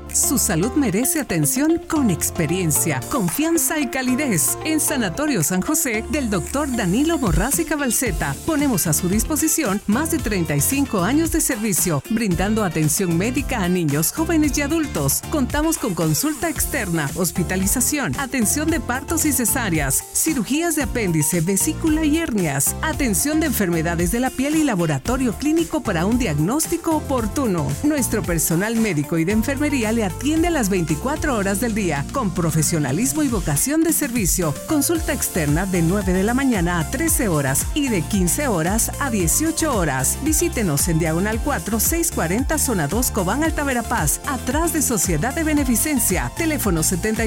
Su salud merece atención con experiencia, confianza y calidez. En Sanatorio San José del Dr. Danilo Morraz y Cabalceta ponemos a su disposición más de 35 años de servicio, brindando atención médica a niños, jóvenes y adultos. Contamos con consulta externa, hospitalización, atención de partos y cesáreas, cirugías de apéndice, vesícula y hernias, atención de enfermedades de la piel y laboratorio clínico para un diagnóstico oportuno. Nuestro personal médico y de enfermería le atiende a las 24 horas del día, con profesionalismo y vocación de servicio. Consulta externa de 9 de la mañana a 13 horas y de 15 horas a 18 horas. Visítenos en Diagonal 4, 640, Zona 2, Cobán, Alta Verapaz, atrás de Sociedad de Beneficencia. Teléfono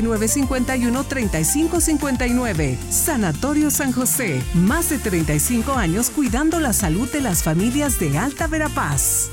7951-3559. Sanatorio San José. Más de 35 años cuidando la salud de las familias de Alta Verapaz.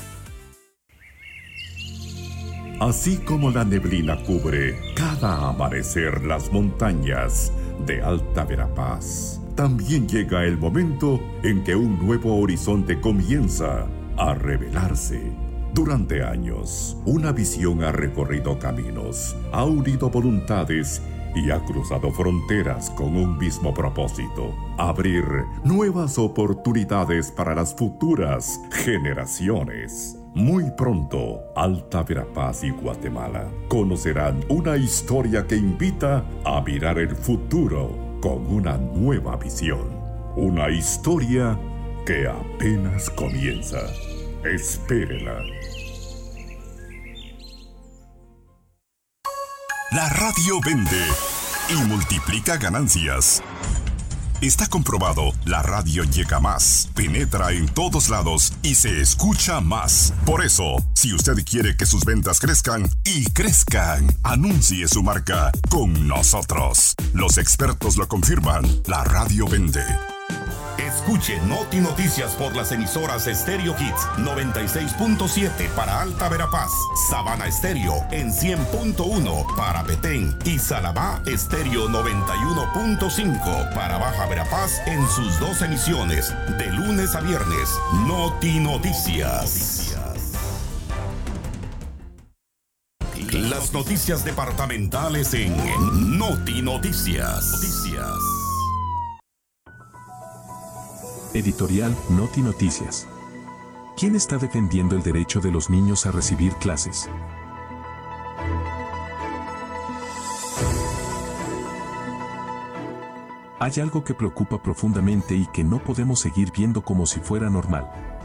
Así como la neblina cubre cada amanecer las montañas de Alta Verapaz, también llega el momento en que un nuevo horizonte comienza a revelarse. Durante años, una visión ha recorrido caminos, ha unido voluntades y ha cruzado fronteras con un mismo propósito: abrir nuevas oportunidades para las futuras generaciones. Muy pronto, Alta Verapaz y Guatemala conocerán una historia que invita a mirar el futuro con una nueva visión. Una historia que apenas comienza. Espérela. La radio vende y multiplica ganancias. Está comprobado, la radio llega más, penetra en todos lados y se escucha más. Por eso, si usted quiere que sus ventas crezcan y crezcan, anuncie su marca con nosotros. Los expertos lo confirman, la radio vende. Escuche Noti Noticias por las emisoras Stereo Hits 96.7 para Alta Verapaz, Sabana Estéreo en 100.1 para Petén y Salamá Estéreo 91.5 para Baja Verapaz en sus dos emisiones de lunes a viernes. Noti Noticias. Las noticias departamentales en Noti Noticias. Editorial Noti Noticias. ¿Quién está defendiendo el derecho de los niños a recibir clases? Hay algo que preocupa profundamente y que no podemos seguir viendo como si fuera normal.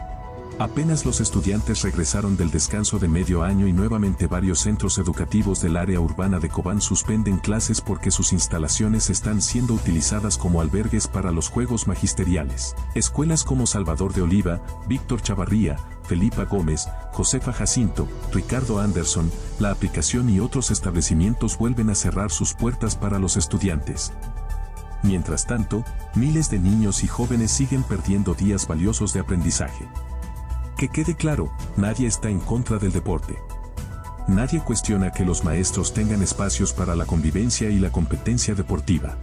Apenas los estudiantes regresaron del descanso de medio año y nuevamente varios centros educativos del área urbana de Cobán suspenden clases porque sus instalaciones están siendo utilizadas como albergues para los juegos magisteriales. Escuelas como Salvador de Oliva, Víctor Chavarría, Felipa Gómez, Josefa Jacinto, Ricardo Anderson, La Aplicación y otros establecimientos vuelven a cerrar sus puertas para los estudiantes. Mientras tanto, miles de niños y jóvenes siguen perdiendo días valiosos de aprendizaje. Que quede claro, nadie está en contra del deporte. Nadie cuestiona que los maestros tengan espacios para la convivencia y la competencia deportiva.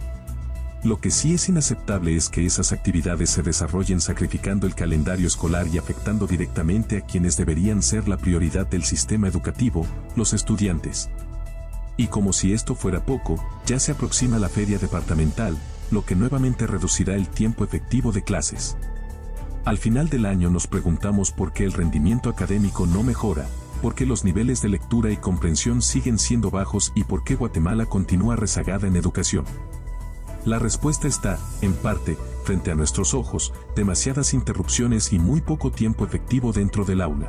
Lo que sí es inaceptable es que esas actividades se desarrollen sacrificando el calendario escolar y afectando directamente a quienes deberían ser la prioridad del sistema educativo, los estudiantes. Y como si esto fuera poco, ya se aproxima la feria departamental, lo que nuevamente reducirá el tiempo efectivo de clases. Al final del año nos preguntamos por qué el rendimiento académico no mejora, por qué los niveles de lectura y comprensión siguen siendo bajos y por qué Guatemala continúa rezagada en educación. La respuesta está, en parte, frente a nuestros ojos, demasiadas interrupciones y muy poco tiempo efectivo dentro del aula.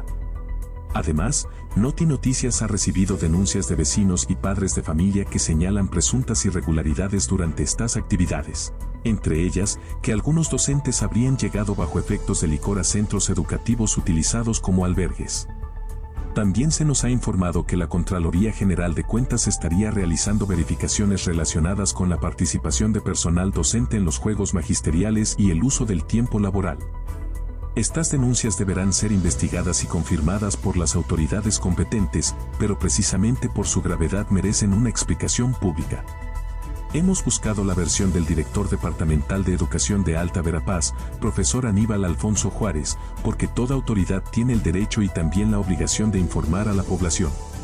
Además, Noti Noticias ha recibido denuncias de vecinos y padres de familia que señalan presuntas irregularidades durante estas actividades. Entre ellas, que algunos docentes habrían llegado bajo efectos de licor a centros educativos utilizados como albergues. También se nos ha informado que la Contraloría General de Cuentas estaría realizando verificaciones relacionadas con la participación de personal docente en los juegos magisteriales y el uso del tiempo laboral. Estas denuncias deberán ser investigadas y confirmadas por las autoridades competentes, pero precisamente por su gravedad merecen una explicación pública. Hemos buscado la versión del director departamental de Educación de Alta Verapaz, profesor Aníbal Alfonso Juárez, porque toda autoridad tiene el derecho y también la obligación de informar a la población.